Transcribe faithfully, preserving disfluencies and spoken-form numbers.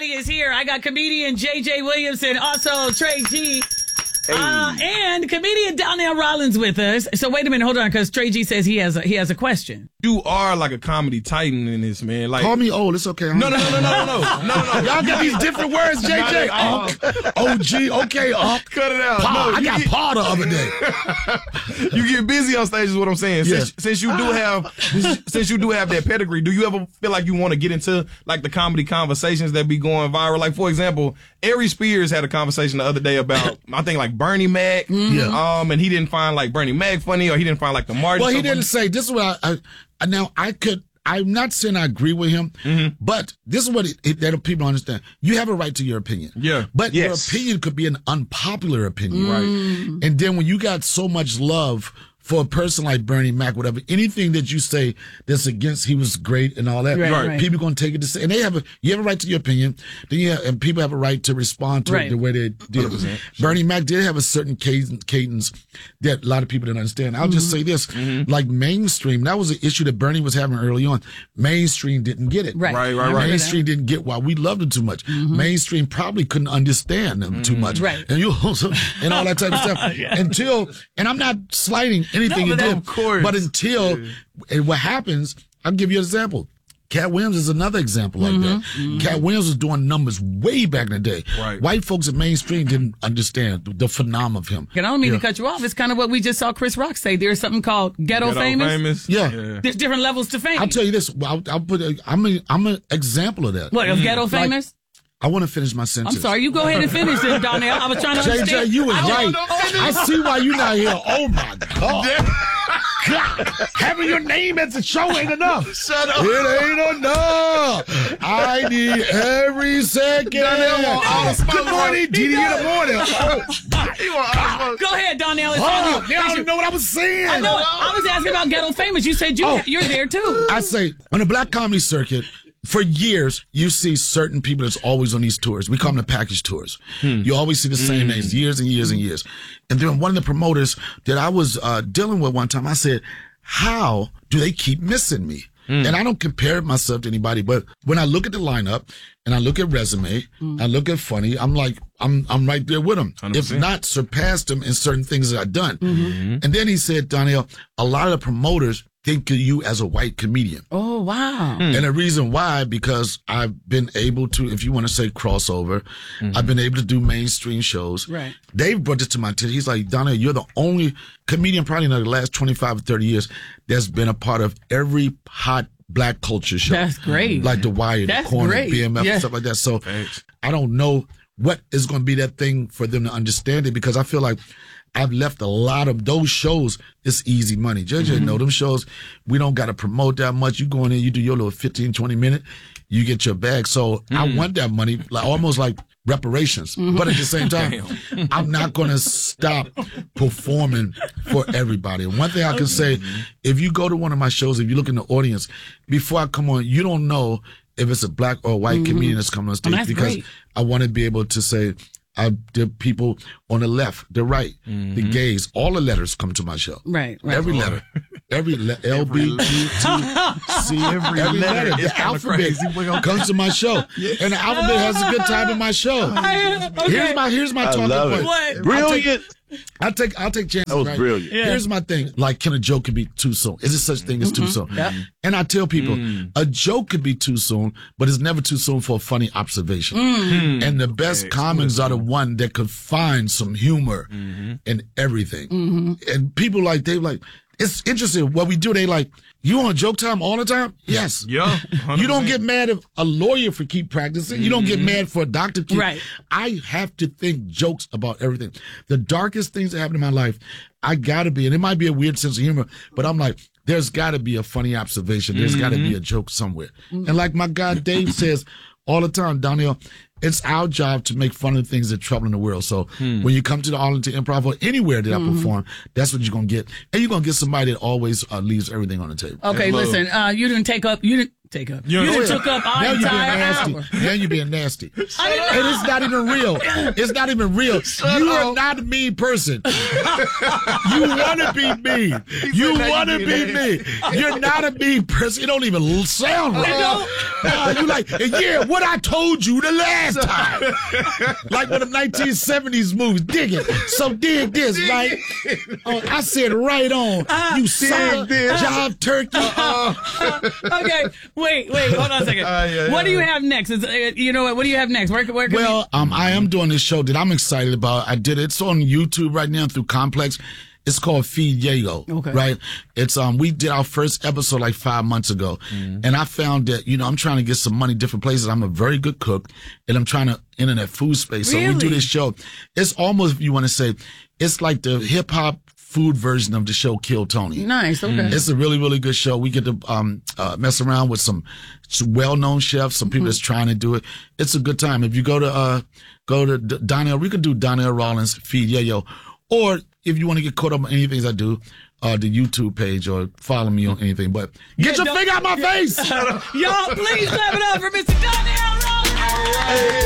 Everybody is here. I got comedian J J Williamson, also Trey G. Hey. Uh, and comedian Donnell Rollins with us. So wait a minute, hold on, because Trey G says he has a, he has a question. You are like a comedy titan in this, man. Like, call me old. It's okay. No, no, no, no, no, no, no, no, no. Y'all got these different words, J J. Unk, O G, okay, Unk. Cut it out. Pa, no, I got get, Pa the other day. You get busy on stage is what I'm saying. Since, yes. since you do have, since you do have that pedigree, do you ever feel like you want to get into like the comedy conversations that be going viral? Like, for example, Ari Spears had a conversation the other day about, I think like Bernie Mac. Yeah. Um, and he didn't find like Bernie Mac funny, or he didn't find like the Martin. Well, he didn't funny. say, this is what I, I, now I could, I'm not saying I agree with him, mm-hmm. but this is what it, it, that people understand. You have a right to your opinion. Yeah. But yes. your opinion could be an unpopular opinion. Mm. Right. And then when you got so much love for a person like Bernie Mac, whatever, anything that you say that's against, he was great and all that, right, right. people going to take it to say, and they have a, you have a right to your opinion, then you have, and people have a right to respond to right. it the way they did. one hundred percent Bernie Mac did have a certain cadence, cadence that a lot of people didn't understand. I'll mm-hmm. just say this, mm-hmm. like mainstream, that was an issue that Bernie was having early on. Mainstream didn't get it. Right, right, right. right. Mainstream didn't get why we loved him too much. Mm-hmm. Mainstream probably couldn't understand them mm-hmm. too much. Right. And you and all that type of stuff. yeah. Until, and I'm not slighting anything no, you did. Of course. But until, yeah. and what happens, I'll give you an example. Cat Williams is another example like mm-hmm. that. Mm-hmm. Cat Williams was doing numbers way back in the day. Right. White folks in mainstream didn't understand the, the phenomenon of him. And I don't mean yeah. to cut you off. It's kind of what we just saw Chris Rock say. There's something called ghetto, ghetto famous. famous. Yeah. yeah. There's different levels to fame. I'll tell you this. I'll, I'll put. A, I'm a, I'm an example of that. What, of mm. ghetto famous? Like, I want to finish my sentence. I'm sorry. You go ahead and finish it, Donnell. I was trying to J J, understand. you was I right. I see why you're not here. Oh, my God. God, having your name at the show ain't enough. Shut up. It ain't enough. I need every second. Good morning, D D in the morning. Oh, go ahead, Donnell. It's oh, on you. I don't even know what I was saying. I know. I was asking about ghetto famous. You said you, oh. you're there, too. I say, on the black comedy circuit, for years, you see certain people that's always on these tours. We call them the package tours. Hmm. You always see the same hmm. names, years and years and years. And then one of the promoters that I was uh, dealing with one time, I said, how do they keep missing me? Hmm. And I don't compare myself to anybody, but when I look at the lineup and I look at resume, hmm. I look at funny, I'm like, I'm I'm right there with them. one hundred percent. If not, surpassed them in certain things that I've done. Mm-hmm. And then he said, Donnell, a lot of the promoters think of you as a white comedian. Oh, wow. Mm. And the reason why, because I've been able to, if you want to say crossover, mm-hmm. I've been able to do mainstream shows. Right. Dave brought this to my attention. He's like, Donnell, you're the only comedian probably in the last twenty-five or thirty years that's been a part of every hot black culture show. That's great. Like The Wire, That's The Corner, great. B M F, yeah. and stuff like that. So Thanks. I don't know what is going to be that thing for them to understand it, because I feel like I've left a lot of those shows. It's easy money. Judge, mm-hmm. know them shows, we don't got to promote that much. You go in there, you do your little fifteen, twenty minute, you get your bag. So mm-hmm. I want that money, like almost like reparations. Mm-hmm. But at the same time, I'm not going to stop performing for everybody. And one thing I can say, mm-hmm. if you go to one of my shows, if you look in the audience, before I come on, you don't know if it's a black or white mm-hmm. comedian that's coming on stage, oh, because great. I want to be able to say, I, the people on the left, the right, mm-hmm. the gays, all the letters come to my show. Right, right. Every letter. Every letter. L, B, G, T, C, every, every letter. The alphabet comes to my show. Yeah. And the alphabet has a good time in my show. Okay. Here's my here's my talking point. What? Brilliant. I'll take I'll take chances. That was right? brilliant. Yeah. Here's my thing. Like, can a joke be too soon? Is there such thing as mm-hmm. too soon? Yep. And I tell people, mm. a joke could be too soon, but it's never too soon for a funny observation. Mm. And the best okay, comics are the one that could find some humor mm-hmm. in everything. Mm-hmm. And people like, they like, it's interesting. What we do, they like, you on joke time all the time? Yes. Yeah. You don't get mad if a lawyer for keep practicing. Mm-hmm. You don't get mad for a doctor keep. Right. I have to think jokes about everything. The darkest things that happen in my life, I gotta be, and it might be a weird sense of humor, but I'm like, there's gotta be a funny observation. There's mm-hmm. gotta be a joke somewhere. Mm-hmm. And like my guy Dave says all the time, Donnell, it's our job to make fun of the things that trouble in the world. So hmm. when you come to the Arlington Improv or anywhere that mm-hmm. I perform, that's what you're going to get. And you're going to get somebody that always uh, leaves everything on the table. Okay, listen, uh, you didn't take up, you didn't take up. You You, know, done yeah. took up our Now you being entire nasty. hour. Now you being nasty. I didn't And it's not even real. It's not even real. You are not a mean person. You want to be mean. You said want to that you be being mean. You're not a mean person. It don't even sound right. Nah, you like, yeah, what I told you the last time. Like one of the nineteen seventies movies. Dig it. So dig this, right? Oh, I said right on. You sucker, this. job turkey. Okay, wait, wait, hold on a second. Uh, yeah, what do yeah. you have next? Is, uh, you know what? What do you have next? Where, where can Well, um, I am doing this show that I'm excited about. I did it. It's on YouTube right now through Complex. It's called Feed Yayo. Okay. Right? It's um we did our first episode like five months ago. Mm-hmm. And I found that, you know, I'm trying to get some money different places. I'm a very good cook and I'm trying to internet food space. So we do Really? this show. It's almost, if you want to say, it's like the hip hop food version of the show Kill Tony. Nice, okay. It's a really, really good show. We get to um, uh, mess around with some well-known chefs, some people that's trying to do it. It's a good time. If you go to uh, go to D- Donnell, we could do Donnell Rollins Feed Yayo, or if you want to get caught up on anything I do, uh, the YouTube page or follow me on anything. But get Yeah, your don't- finger out my face. Y'all, please clap it up for Mister Donnell Rollins.